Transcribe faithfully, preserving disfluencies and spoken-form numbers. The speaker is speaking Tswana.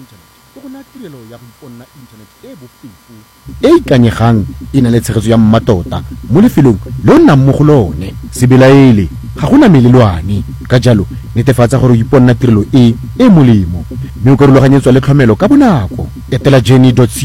internet ke go naya tirelo ya go iponna internet e bofefo e ikanyegang e na le tshegetso ya mmatota mo lefelong le o nnang mo go lone. Se belaele ga gona melelwane, ka jalo netefatsa gore o iponna tirelo e e molemo mme o ka rulaganyetswa le tlhomelo ka bonako. Etela journey dot